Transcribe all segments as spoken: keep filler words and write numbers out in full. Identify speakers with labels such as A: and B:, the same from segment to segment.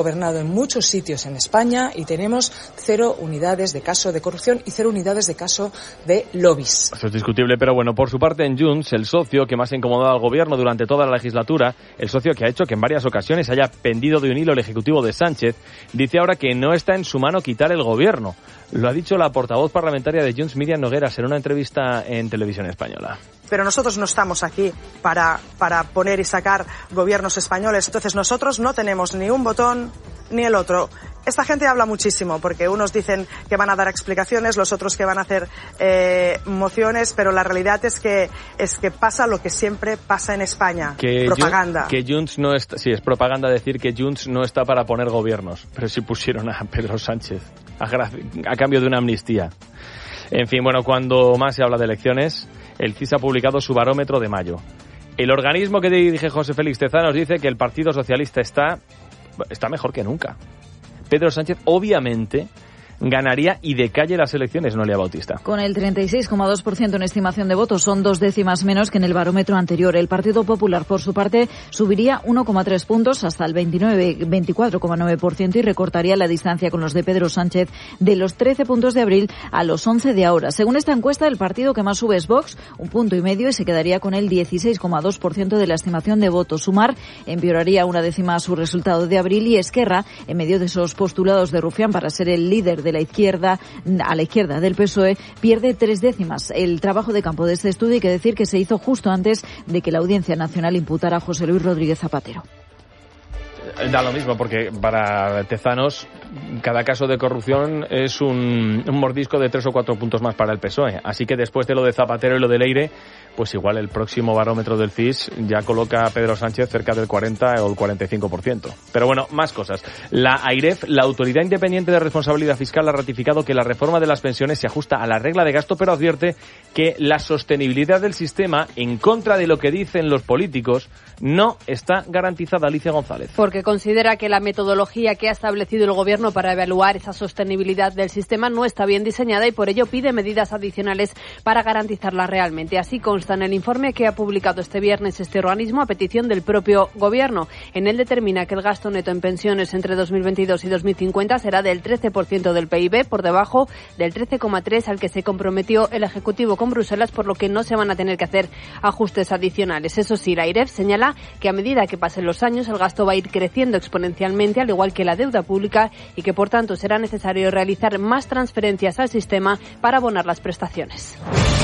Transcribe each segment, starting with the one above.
A: gobernado en muchos sitios en España y tenemos cero unidades de caso de corrupción y cero unidades de caso de lobbies.
B: Eso es discutible, pero bueno, por su parte en Junts, el socio que más ha incomodado al gobierno durante toda la legislatura, el socio que ha hecho que en varias ocasiones haya pendido de un hilo el ejecutivo de Sánchez, dice ahora que no está en su mano quitar el gobierno. Lo ha dicho la portavoz parlamentaria de Junts, Míriam Nogueras, en una entrevista en Televisión Española.
C: Pero nosotros no estamos aquí para, para poner y sacar gobiernos españoles. Entonces nosotros no tenemos ni un botón ni el otro. Esta gente habla muchísimo porque unos dicen que van a dar explicaciones, los otros que van a hacer eh, mociones, pero la realidad es que es que pasa lo que siempre pasa en España,
B: que
C: propaganda.
B: Jun, que Junts no está, sí, es propaganda decir que Junts no está para poner gobiernos, pero sí pusieron a Pedro Sánchez a, a cambio de una amnistía. En fin, bueno, cuando más se habla de elecciones, el C I S ha publicado su barómetro de mayo. El organismo que dirige José Félix Tezanos dice que el Partido Socialista está, está mejor que nunca. Pedro Sánchez, obviamente, ganaría y de calle las elecciones, Noelia Bautista.
D: Con el treinta y seis coma dos por ciento en estimación de votos, son dos décimas menos que en el barómetro anterior. El Partido Popular, por su parte, subiría uno coma tres puntos hasta el veintinueve, veinticuatro coma nueve por ciento y recortaría la distancia con los de Pedro Sánchez de los trece puntos de abril a los once de ahora. Según esta encuesta, el partido que más sube es Vox, un punto y medio, y se quedaría con el dieciséis coma dos por ciento de la estimación de votos. Sumar empeoraría una décima su resultado de abril y Esquerra, en medio de esos postulados de Rufián para ser el líder de la izquierda, a la izquierda del P S O E, pierde tres décimas. El trabajo de campo de este estudio, hay que decir que se hizo justo antes de que la Audiencia Nacional imputara a José Luis Rodríguez Zapatero.
B: Da lo mismo, porque para Tezanos cada caso de corrupción es un, un mordisco de tres o cuatro puntos más para el P S O E. Así que después de lo de Zapatero y lo de Leire, pues igual el próximo barómetro del C I S ya coloca a Pedro Sánchez cerca del cuarenta o el cuarenta y cinco por ciento. Pero bueno, más cosas. La AIREF, la Autoridad Independiente de Responsabilidad Fiscal, ha ratificado que la reforma de las pensiones se ajusta a la regla de gasto, pero advierte que la sostenibilidad del sistema, en contra de lo que dicen los políticos, no está garantizada. Alicia González.
E: Porque considera que la metodología que ha establecido el Gobierno para evaluar esa sostenibilidad del sistema no está bien diseñada y por ello pide medidas adicionales para garantizarla realmente. Así consta en el informe que ha publicado este viernes este organismo a petición del propio Gobierno. En él determina que el gasto neto en pensiones entre dos mil veintidós y dos mil cincuenta será del trece por ciento del P I B, por debajo del trece coma tres al que se comprometió el Ejecutivo con Bruselas, por lo que no se van a tener que hacer ajustes adicionales. Eso sí, la AIREF señala que a medida que pasen los años el gasto va a ir creciendo exponencialmente, al igual que la deuda pública, y que por tanto será necesario realizar más transferencias al sistema para abonar las prestaciones.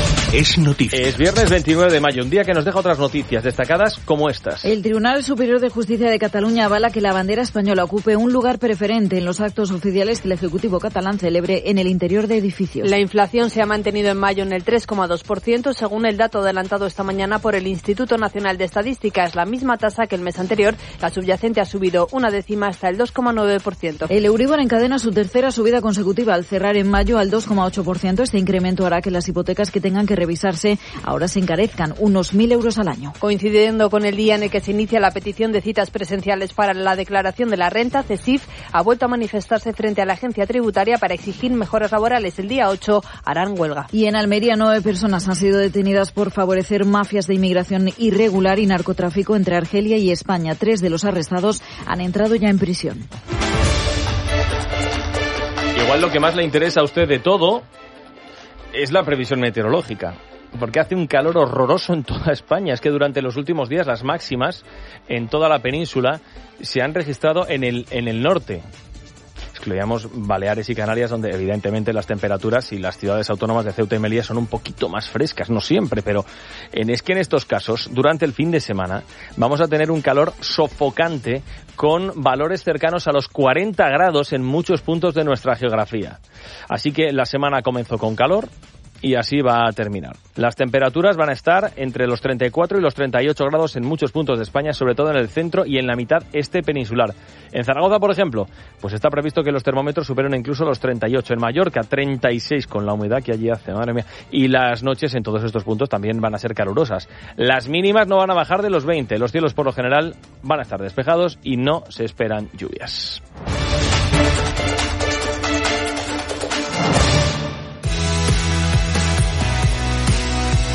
B: Es noticia. Es viernes veintinueve de mayo, un día que nos deja otras noticias destacadas como estas.
D: El Tribunal Superior de Justicia de Cataluña avala que la bandera española ocupe un lugar preferente en los actos oficiales que el Ejecutivo catalán celebre en el interior de edificios.
E: La inflación se ha mantenido en mayo en el tres coma dos por ciento, según el dato adelantado esta mañana por el Instituto Nacional de Estadística. Es la misma tasa que el mes anterior. La subyacente ha subido una décima hasta el dos coma nueve por ciento.
D: El Euribor encadena su tercera subida consecutiva al cerrar en mayo al dos coma ocho por ciento. Este incremento hará que las hipotecas que tengan que revisarse ahora se encarezcan unos mil euros al año.
E: Coincidiendo con el día en el que se inicia la petición de citas presenciales para la declaración de la renta, CESIF ha vuelto a manifestarse frente a la agencia tributaria para exigir mejoras laborales. El día ocho harán huelga.
D: Y en Almería, nueve personas han sido detenidas por favorecer mafias de inmigración irregular y narcotráfico entre Argelia y España. Tres de los arrestados han entrado ya en prisión.
B: Igual lo que más le interesa a usted de todo es la previsión meteorológica, porque hace un calor horroroso en toda España. Es que durante los últimos días las máximas en toda la península se han registrado en el, en el norte. Excluíamos Baleares y Canarias, donde evidentemente las temperaturas y las ciudades autónomas de Ceuta y Melilla son un poquito más frescas, no siempre, pero en, es que en estos casos, durante el fin de semana, vamos a tener un calor sofocante con valores cercanos a los cuarenta grados en muchos puntos de nuestra geografía. Así que la semana comenzó con calor y así va a terminar. Las temperaturas van a estar entre los treinta y cuatro y los treinta y ocho grados en muchos puntos de España, sobre todo en el centro y en la mitad este peninsular. En Zaragoza, por ejemplo, pues está previsto que los termómetros superen incluso los treinta y ocho. En Mallorca, treinta y seis con la humedad que allí hace, madre mía. Y las noches en todos estos puntos también van a ser calurosas. Las mínimas no van a bajar de los veinte. Los cielos, por lo general, van a estar despejados y no se esperan lluvias.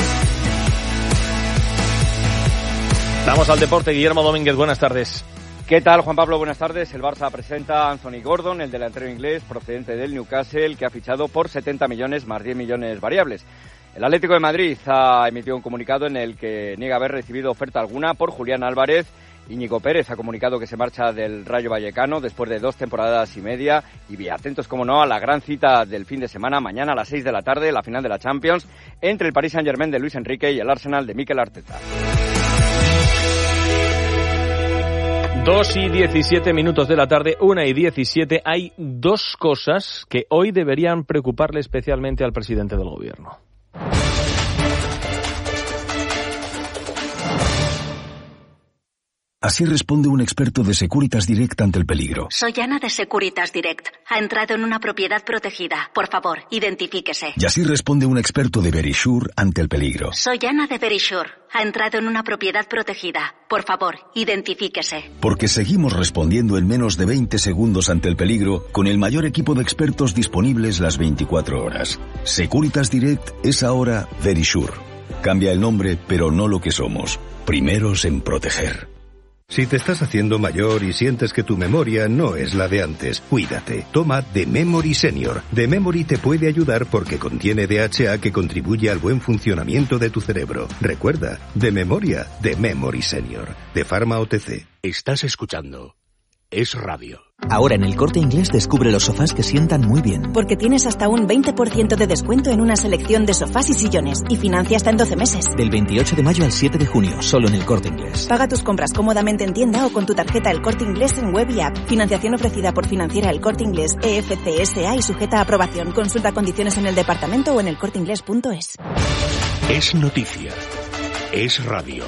B: Vamos al deporte. Guillermo Domínguez, buenas tardes.
F: ¿Qué tal, Juan Pablo? Buenas tardes. El Barça presenta a Anthony Gordon, el delantero inglés procedente del Newcastle, que ha fichado por setenta millones más diez millones variables. El Atlético de Madrid ha emitido un comunicado en el que niega haber recibido oferta alguna por Julián Álvarez. Íñigo Pérez ha comunicado que se marcha del Rayo Vallecano después de dos temporadas y media. Y atentos, como no, a la gran cita del fin de semana, mañana a las seis de la tarde, la final de la Champions, entre el Paris Saint-Germain de Luis Enrique y el Arsenal de Mikel Arteta.
B: Dos y diecisiete minutos de la tarde, una y diecisiete. Hay dos cosas que hoy deberían preocuparle especialmente al presidente del gobierno.
G: Así responde un experto de Securitas Direct ante el peligro.
H: Soy Ana de Securitas Direct. Ha entrado en una propiedad protegida. Por favor, identifíquese.
G: Y así responde un experto de Verisure ante el peligro.
H: Soy Ana de Verisure. Ha entrado en una propiedad protegida. Por favor, identifíquese.
G: Porque seguimos respondiendo en menos de veinte segundos ante el peligro con el mayor equipo de expertos disponibles las veinticuatro horas. Securitas Direct es ahora Verisure. Cambia el nombre, pero no lo que somos. Primeros en proteger.
I: Si te estás haciendo mayor y sientes que tu memoria no es la de antes, cuídate. Toma The Memory Senior. The Memory te puede ayudar porque contiene D H A que contribuye al buen funcionamiento de tu cerebro. Recuerda, de memoria, The Memory Senior. De Pharma O T C.
J: Estás escuchando Es Radio.
K: Ahora en El Corte Inglés descubre los sofás que sientan muy bien.
L: Porque tienes hasta un veinte por ciento de descuento en una selección de sofás y sillones y financia hasta en doce meses.
K: Del veintiocho de mayo al siete de junio, solo en El Corte Inglés.
L: Paga tus compras cómodamente en tienda o con tu tarjeta El Corte Inglés en web y app. Financiación ofrecida por Financiera El Corte Inglés E F C S A y sujeta a aprobación. Consulta condiciones en el departamento o en elcorteinglés punto es.
J: Es noticia. Es radio.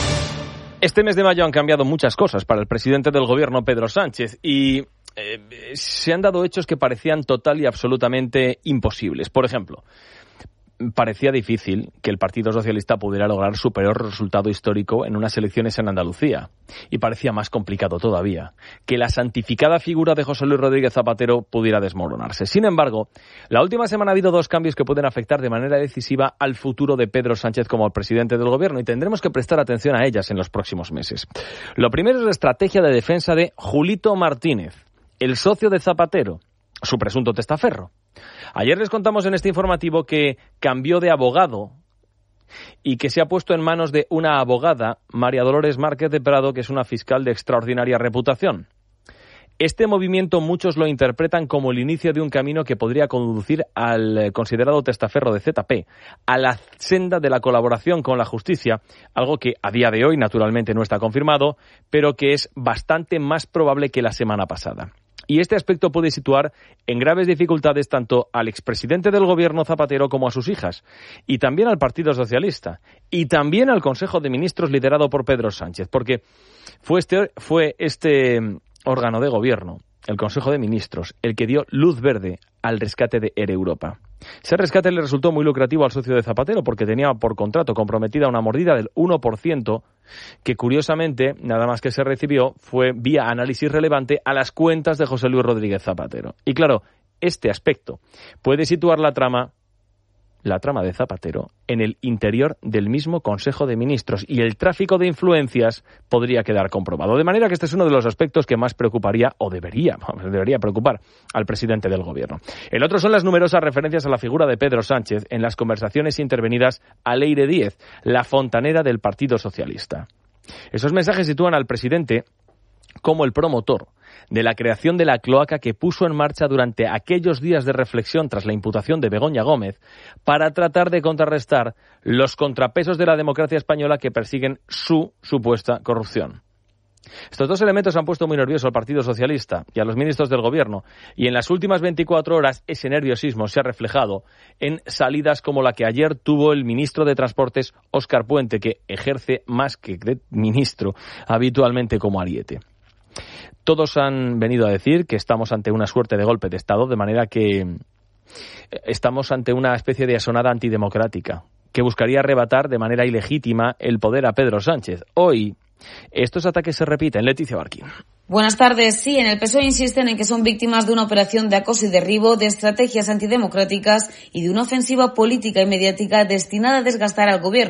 B: Este mes de mayo han cambiado muchas cosas para el presidente del gobierno, Pedro Sánchez, y eh, se han dado hechos que parecían total y absolutamente imposibles. Por ejemplo, parecía difícil que el Partido Socialista pudiera lograr su peor resultado histórico en unas elecciones en Andalucía. Y parecía más complicado todavía que la santificada figura de José Luis Rodríguez Zapatero pudiera desmoronarse. Sin embargo, la última semana ha habido dos cambios que pueden afectar de manera decisiva al futuro de Pedro Sánchez como presidente del gobierno y tendremos que prestar atención a ellas en los próximos meses. Lo primero es la estrategia de defensa de Julito Martínez, el socio de Zapatero, su presunto testaferro. Ayer les contamos en este informativo que cambió de abogado y que se ha puesto en manos de una abogada, María Dolores Márquez de Prado, que es una fiscal de extraordinaria reputación. Este movimiento muchos lo interpretan como el inicio de un camino que podría conducir al considerado testaferro de Z P a la senda de la colaboración con la justicia, algo que a día de hoy naturalmente no está confirmado, pero que es bastante más probable que la semana pasada. Y este aspecto puede situar en graves dificultades tanto al expresidente del gobierno Zapatero como a sus hijas, y también al Partido Socialista, y también al Consejo de Ministros liderado por Pedro Sánchez, porque fue este, fue este órgano de gobierno, el Consejo de Ministros, el que dio luz verde al rescate de Air Europa. Ese rescate le resultó muy lucrativo al socio de Zapatero porque tenía por contrato comprometida una mordida del uno por ciento que curiosamente, nada más que se recibió, fue vía análisis relevante a las cuentas de José Luis Rodríguez Zapatero. Y claro, este aspecto puede situar la trama la trama de Zapatero en el interior del mismo Consejo de Ministros y el tráfico de influencias podría quedar comprobado. De manera que este es uno de los aspectos que más preocuparía, o debería, debería preocupar al presidente del gobierno. El otro son las numerosas referencias a la figura de Pedro Sánchez en las conversaciones intervenidas a Leire Díez, la fontanera del Partido Socialista. Esos mensajes sitúan al presidente como el promotor de la creación de la cloaca que puso en marcha durante aquellos días de reflexión tras la imputación de Begoña Gómez para tratar de contrarrestar los contrapesos de la democracia española que persiguen su supuesta corrupción. Estos dos elementos han puesto muy nervioso al Partido Socialista y a los ministros del Gobierno, y en las últimas veinticuatro horas ese nerviosismo se ha reflejado en salidas como la que ayer tuvo el ministro de Transportes, Óscar Puente, que ejerce más que de ministro habitualmente como ariete. Todos han venido a decir que estamos ante una suerte de golpe de Estado, de manera que estamos ante una especie de asonada antidemocrática que buscaría arrebatar de manera ilegítima el poder a Pedro Sánchez. Hoy estos ataques se repiten. Leticia Barquín.
M: Buenas tardes. Sí, en el P S O E insisten en que son víctimas de una operación de acoso y derribo, de estrategias antidemocráticas y de una ofensiva política y mediática destinada a desgastar al gobierno.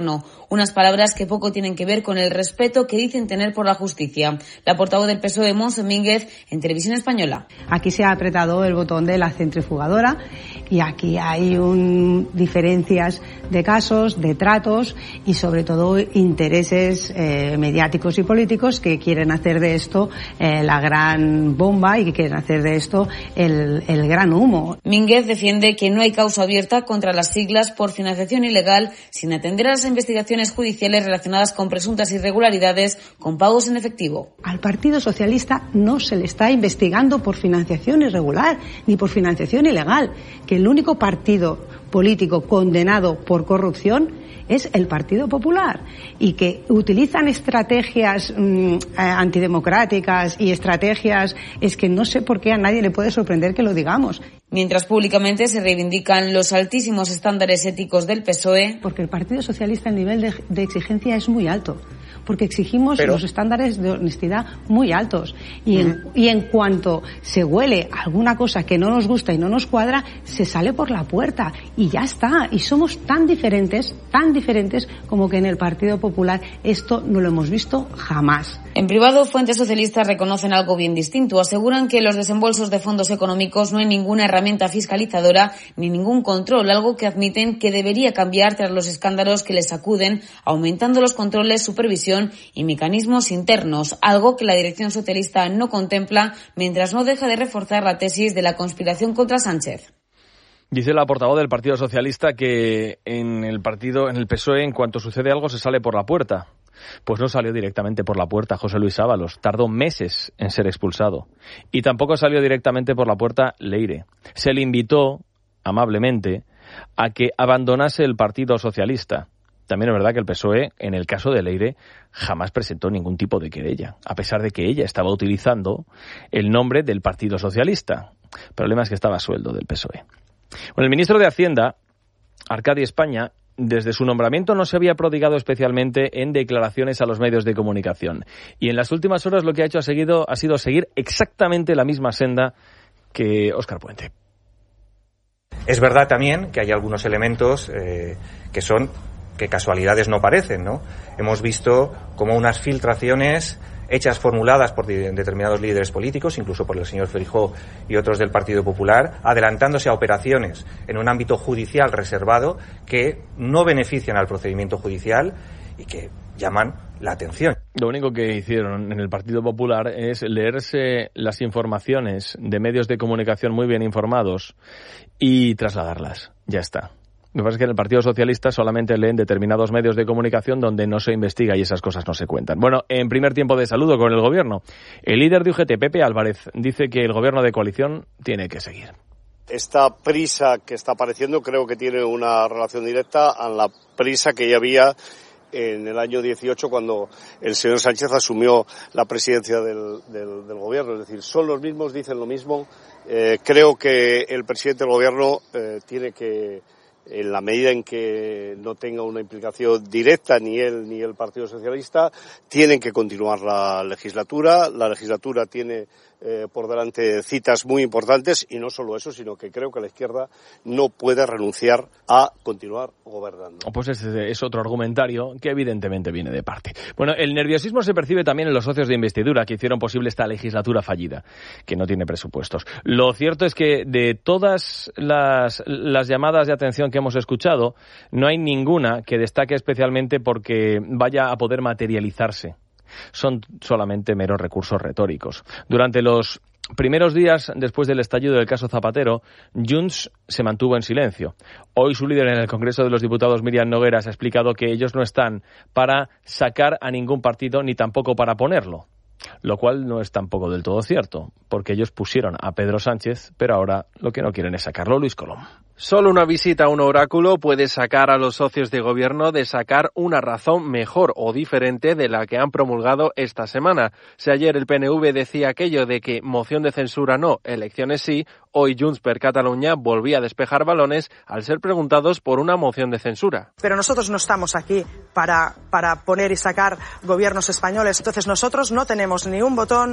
M: unas palabras que poco tienen que ver con el respeto que dicen tener por la justicia. La portavoz del P S O E, Montse Mínguez, en Televisión Española.
N: Aquí se ha apretado el botón de la centrifugadora y aquí hay un, diferencias de casos, de tratos y sobre todo intereses eh, mediáticos y políticos que quieren hacer de esto eh, la gran bomba y que quieren hacer de esto el, el gran humo.
M: Mínguez defiende que no hay causa abierta contra las siglas por financiación ilegal sin atender a las investigaciones judiciales relacionadas con presuntas irregularidades con pagos en efectivo.
N: Al Partido Socialista no se le está investigando por financiación irregular ni por financiación ilegal, que el único partido político condenado por corrupción es el Partido Popular y que utilizan estrategias mmm, antidemocráticas y estrategias, es que no sé por qué a nadie le puede sorprender que lo digamos.
M: Mientras públicamente se reivindican los altísimos estándares éticos del P S O E.
N: Porque el Partido Socialista el nivel de, de exigencia es muy alto, porque exigimos
O: Pero...
N: los estándares de honestidad muy altos y en, uh-huh. y en cuanto se huele alguna cosa que no nos gusta y no nos cuadra, se sale por la puerta y ya está. Y somos tan diferentes, tan diferentes como que en el Partido Popular esto no lo hemos visto jamás.
M: En privado, fuentes socialistas reconocen algo bien distinto. Aseguran que los desembolsos de fondos económicos no hay ninguna herramienta fiscalizadora ni ningún control, algo que admiten que debería cambiar tras los escándalos que les sacuden, aumentando los controles, supervisión y mecanismos internos, algo que la dirección socialista no contempla mientras no deja de reforzar la tesis de la conspiración contra Sánchez.
B: Dice la portavoz del Partido Socialista que en el partido, en el P S O E, en cuanto sucede algo se sale por la puerta. Pues no salió directamente por la puerta José Luis Ábalos, tardó meses en ser expulsado. Y tampoco salió directamente por la puerta Leire. Se le invitó, amablemente, a que abandonase el Partido Socialista. También es verdad que el P S O E, en el caso de Leire, jamás presentó ningún tipo de querella, a pesar de que ella estaba utilizando el nombre del Partido Socialista. El problema es que estaba a sueldo del P S O E. Bueno, el ministro de Hacienda, Arcadi España, desde su nombramiento no se había prodigado especialmente en declaraciones a los medios de comunicación. Y en las últimas horas lo que ha hecho ha, seguido, ha sido seguir exactamente la misma senda que Óscar Puente.
P: Es verdad también que hay algunos elementos eh, que son que casualidades no parecen, ¿no? Hemos visto como unas filtraciones hechas, formuladas por determinados líderes políticos, incluso por el señor Feijóo y otros del Partido Popular, adelantándose a operaciones en un ámbito judicial reservado que no benefician al procedimiento judicial y que llaman la atención.
B: Lo único que hicieron en el Partido Popular es leerse las informaciones de medios de comunicación muy bien informados y trasladarlas. Ya está. Lo que pasa es que en el Partido Socialista solamente leen determinados medios de comunicación donde no se investiga y esas cosas no se cuentan. Bueno, en primer tiempo de saludo con el Gobierno, el líder de U G T, Pepe Álvarez, dice que el Gobierno de coalición tiene que seguir.
O: Esta prisa que está apareciendo creo que tiene una relación directa a la prisa que ya había en el año dieciocho cuando el señor Sánchez asumió la presidencia del, del, del Gobierno. Es decir, son los mismos, dicen lo mismo. Eh, creo que el presidente del Gobierno eh, tiene que, en la medida en que no tenga una implicación directa ni él ni el Partido Socialista, tienen que continuar la legislatura. La legislatura tiene eh, por delante citas muy importantes y no solo eso, sino que creo que la izquierda no puede renunciar a continuar gobernando.
B: Pues ese es otro argumentario que evidentemente viene de parte. Bueno, el nerviosismo se percibe también en los socios de investidura que hicieron posible esta legislatura fallida, que no tiene presupuestos. Lo cierto es que de todas las, las llamadas de atención que hemos escuchado, no hay ninguna que destaque especialmente porque vaya a poder materializarse. Son solamente meros recursos retóricos. Durante los primeros días después del estallido del caso Zapatero, Junts se mantuvo en silencio. Hoy su líder en el Congreso de los Diputados, Míriam Nogueras, ha explicado que ellos no están para sacar a ningún partido ni tampoco para ponerlo. Lo cual no es tampoco del todo cierto, porque ellos pusieron a Pedro Sánchez, pero ahora lo que no quieren es sacarlo. Luis Colom.
Q: Solo una visita a un oráculo puede sacar a los socios de gobierno de sacar una razón mejor o diferente de la que han promulgado esta semana. Si ayer el P N V decía aquello de que moción de censura no, elecciones sí, hoy Junts per Catalunya volvía a despejar balones al ser preguntados por una moción de censura.
C: Pero nosotros no estamos aquí para, para poner y sacar gobiernos españoles. Entonces nosotros no tenemos ni un botón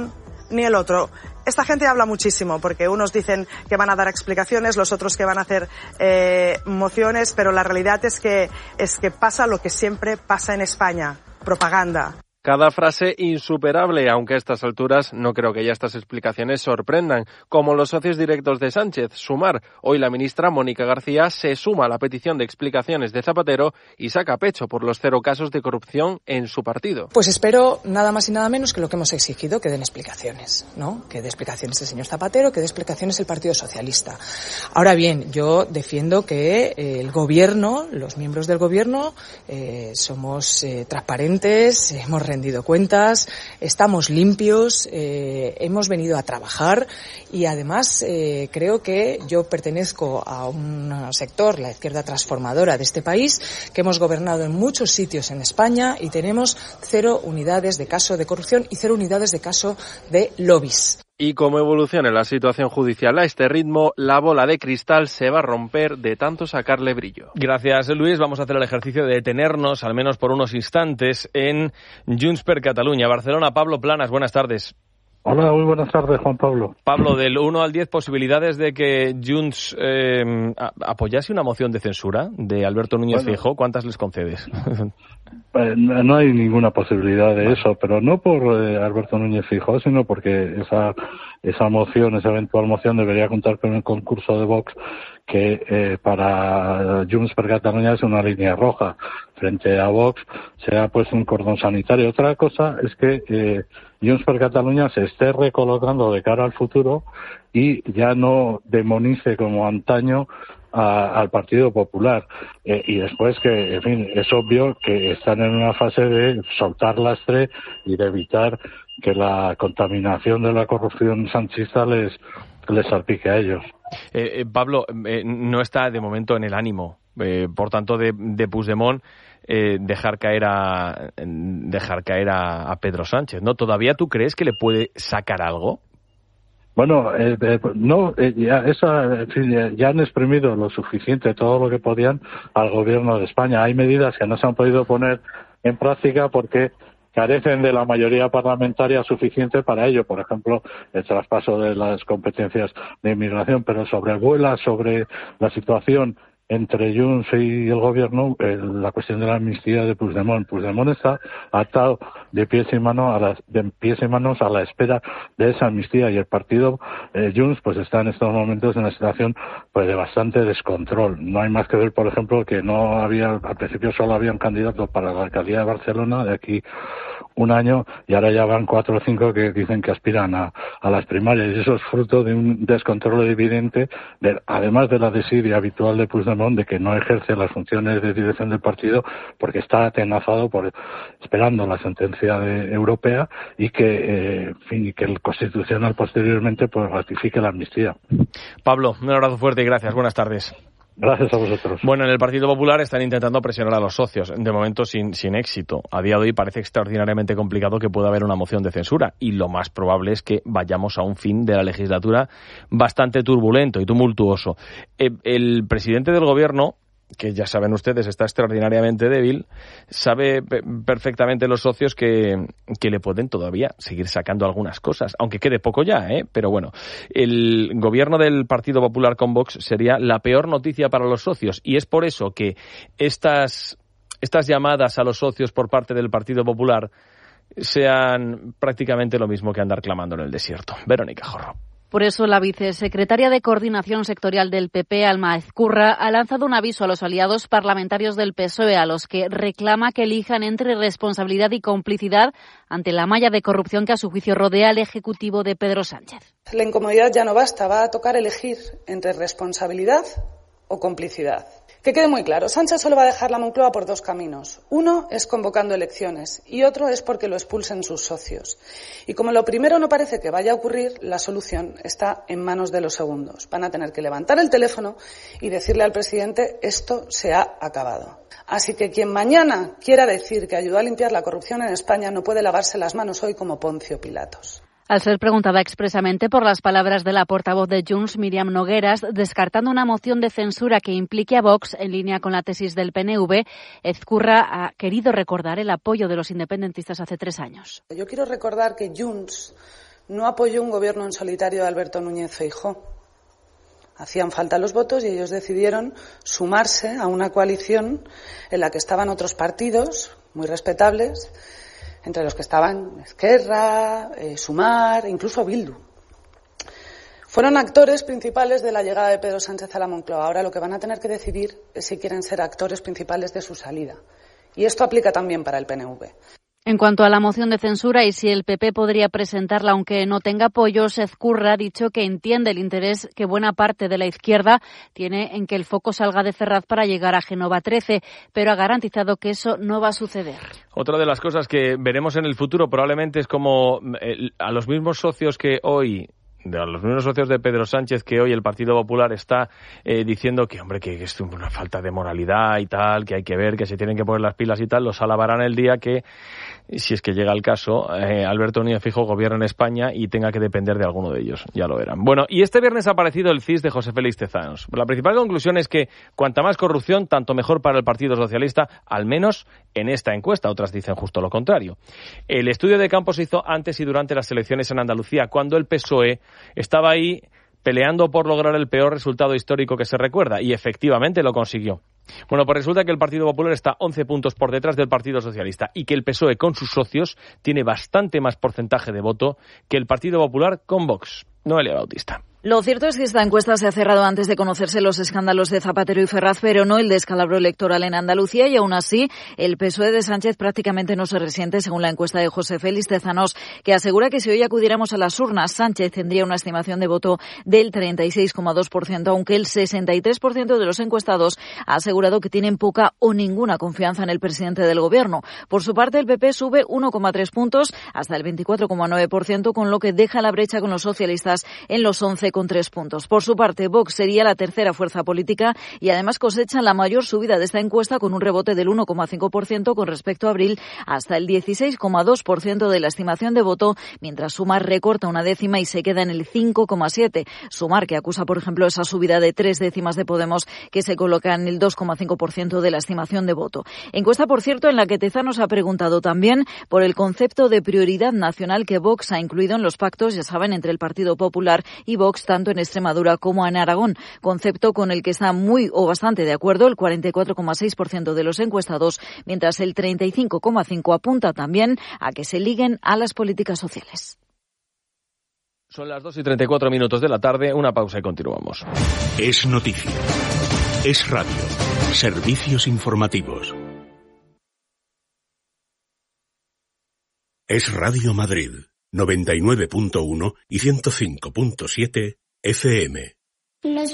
C: ni el otro. Esta gente habla muchísimo porque unos dicen que van a dar explicaciones, los otros que van a hacer eh, mociones, pero la realidad es que, es que pasa lo que siempre pasa en España, propaganda.
Q: Cada frase insuperable, aunque a estas alturas no creo que ya estas explicaciones sorprendan. Como los socios directos de Sánchez, Sumar. Hoy la ministra Mónica García se suma a la petición de explicaciones de Zapatero y saca pecho por los cero casos de corrupción en su partido.
A: Pues espero nada más y nada menos que lo que hemos exigido, que den explicaciones, ¿no? Que dé explicaciones el señor Zapatero, que dé explicaciones el Partido Socialista. Ahora bien, yo defiendo que eh, el gobierno, los miembros del gobierno, eh, somos eh, transparentes, hemos rendido cuentas, estamos limpios, eh, hemos venido a trabajar y además eh, creo que yo pertenezco a un sector, la izquierda transformadora de este país, que hemos gobernado en muchos sitios en España y tenemos cero unidades de caso de corrupción y cero unidades de caso de lobbies.
Q: Y como evolucione la situación judicial a este ritmo, la bola de cristal se va a romper de tanto sacarle brillo.
B: Gracias, Luis. Vamos a hacer el ejercicio de detenernos, al menos por unos instantes, en Junts per Catalunya. Barcelona, Pablo Planas, buenas tardes.
R: Hola, muy buenas tardes, Juan Pablo.
B: Pablo, del uno al diez, posibilidades de que Junts eh, apoyase una moción de censura de Alberto Núñez bueno, Feijóo, ¿cuántas les concedes?
R: Eh, no hay ninguna posibilidad de eso, pero no por eh, Alberto Núñez Feijóo, sino porque esa esa moción, esa eventual moción debería contar con el concurso de Vox, que eh, para Junts per Catalunya es una línea roja. Frente a Vox se ha puesto un cordón sanitario. Otra cosa es que eh, Junts per Catalunya se esté recolocando de cara al futuro y ya no demonice como antaño a, al Partido Popular. Eh, y después que, en fin, es obvio que están en una fase de soltar lastre y de evitar que la contaminación de la corrupción sanchista les, les salpique a ellos.
B: Eh, eh, Pablo, eh, no está de momento en el ánimo, eh, por tanto, de, de Puigdemont eh, dejar caer a dejar caer a, a Pedro Sánchez, ¿no? ¿Todavía tú crees que le puede sacar algo?
R: Bueno, eh, eh, no, eh, ya, esa, en fin, ya han exprimido lo suficiente, todo lo que podían al gobierno de España. Hay medidas que no se han podido poner en práctica porque carecen de la mayoría parlamentaria suficiente para ello, por ejemplo, el traspaso de las competencias de inmigración, pero sobrevuela sobre la situación entre Junts y el gobierno eh, la cuestión de la amnistía de Puigdemont. Puigdemont está atado de pies y manos a las de pies y manos a la espera de esa amnistía y el partido eh, Junts pues está en estos momentos en una situación pues de bastante descontrol. No hay más que ver, por ejemplo, que no había al principio solo habían candidatos para la alcaldía de Barcelona de aquí un año y ahora ya van cuatro o cinco que dicen que aspiran a, a las primarias y eso es fruto de un descontrol evidente, de, además de la desidia habitual de Puigdemont de que no ejerce las funciones de dirección del partido porque está atenazado por esperando la sentencia de, europea y que, eh, en fin, y que el Constitucional posteriormente pues ratifique la amnistía.
B: Pablo, un abrazo fuerte y gracias. Buenas tardes.
R: Gracias a vosotros.
B: Bueno, en el Partido Popular están intentando presionar a los socios, de momento sin, sin éxito. A día de hoy parece extraordinariamente complicado que pueda haber una moción de censura y lo más probable es que vayamos a un fin de la legislatura bastante turbulento y tumultuoso. Eh, el presidente del gobierno, que ya saben ustedes está extraordinariamente débil, sabe pe- perfectamente los socios que, que le pueden todavía seguir sacando algunas cosas, aunque quede poco ya, ¿eh? Pero bueno, el gobierno del Partido Popular con Vox sería la peor noticia para los socios y es por eso que estas, estas llamadas a los socios por parte del Partido Popular sean prácticamente lo mismo que andar clamando en el desierto. Verónica Jorro.
S: Por eso, la vicesecretaria de Coordinación Sectorial del P P, Alma Ezcurra, ha lanzado un aviso a los aliados parlamentarios del P S O E, a los que reclama que elijan entre responsabilidad y complicidad ante la malla de corrupción que a su juicio rodea al Ejecutivo de Pedro Sánchez.
T: La incomodidad ya no basta, va a tocar elegir entre responsabilidad o complicidad. Que quede muy claro, Sánchez solo va a dejar la Moncloa por dos caminos. Uno es convocando elecciones y otro es porque lo expulsen sus socios. Y como lo primero no parece que vaya a ocurrir, la solución está en manos de los segundos. Van a tener que levantar el teléfono y decirle al presidente esto se ha acabado. Así que quien mañana quiera decir que ayudó a limpiar la corrupción en España no puede lavarse las manos hoy como Poncio Pilatos.
S: Al ser preguntada expresamente por las palabras de la portavoz de Junts, Míriam Nogueras, descartando una moción de censura que implique a Vox en línea con la tesis del P N V, Ezcurra ha querido recordar el apoyo de los independentistas hace tres años.
T: Yo quiero recordar que Junts no apoyó un gobierno en solitario de Alberto Núñez Feijóo. Hacían falta los votos y ellos decidieron sumarse a una coalición en la que estaban otros partidos muy respetables, entre los que estaban Esquerra, eh, Sumar, incluso Bildu. Fueron actores principales de la llegada de Pedro Sánchez a la Moncloa. Ahora lo que van a tener que decidir es si quieren ser actores principales de su salida. Y esto aplica también para el P N V.
S: En cuanto a la moción de censura y si el P P podría presentarla aunque no tenga apoyo, Ezcurra ha dicho que entiende el interés que buena parte de la izquierda tiene en que el foco salga de Ferraz para llegar a Génova trece, pero ha garantizado que eso no va a suceder.
B: Otra de las cosas que veremos en el futuro probablemente es como eh, a los mismos socios que hoy... de los mismos socios de Pedro Sánchez que hoy el Partido Popular está eh, diciendo que, hombre, que es una falta de moralidad y tal, que hay que ver, que se tienen que poner las pilas y tal, los alabarán el día que, si es que llega el caso, eh, Alberto Núñez Feijóo gobierne en España y tenga que depender de alguno de ellos. Ya lo verán. Bueno, y este viernes ha aparecido el C I S de José Félix Tezanos. La principal conclusión es que cuanta más corrupción, tanto mejor para el Partido Socialista, al menos en esta encuesta. Otras dicen justo lo contrario. El estudio de campo se hizo antes y durante las elecciones en Andalucía, cuando el P S O E estaba ahí peleando por lograr el peor resultado histórico que se recuerda, y efectivamente lo consiguió. Bueno, pues resulta que el Partido Popular está once puntos por detrás del Partido Socialista y que el P S O E con sus socios tiene bastante más porcentaje de voto que el Partido Popular con Vox. Noelia Bautista.
D: Lo cierto es que esta encuesta se ha cerrado antes de conocerse los escándalos de Zapatero y Ferraz, pero no el descalabro electoral en Andalucía, y aún así el P S O E de Sánchez prácticamente no se resiente, según la encuesta de José Félix Tezanos, que asegura que si hoy acudiéramos a las urnas, Sánchez tendría una estimación de voto del treinta y seis coma dos por ciento, aunque el sesenta y tres por ciento de los encuestados ha asegurado que tienen poca o ninguna confianza en el presidente del Gobierno. Por su parte, el P P sube uno coma tres puntos hasta el veinticuatro coma nueve por ciento, con lo que deja la brecha con los socialistas en los once con tres puntos. Por su parte, Vox sería la tercera fuerza política y además cosecha la mayor subida de esta encuesta, con un rebote del uno coma cinco por ciento con respecto a abril hasta el dieciséis coma dos por ciento de la estimación de voto, mientras Sumar recorta una décima y se queda en el cinco coma siete por ciento. Sumar, que acusa, por ejemplo, esa subida de tres décimas de Podemos, que se coloca en el dos coma cinco por ciento de la estimación de voto. Encuesta, por cierto, en la que Tezanos ha preguntado también por el concepto de prioridad nacional que Vox ha incluido en los pactos, ya saben, entre el Partido Popular y Vox, tanto en Extremadura como en Aragón, concepto con el que está muy o bastante de acuerdo el cuarenta y cuatro coma seis por ciento de los encuestados, mientras el treinta y cinco coma cinco por ciento apunta también a que se liguen a las políticas sociales.
B: Son las dos y treinta y cuatro minutos de la tarde, una pausa y continuamos.
J: Es noticia. Es radio. Servicios informativos. Es Radio Madrid, noventa y nueve punto uno y ciento cinco punto siete F M.
U: Los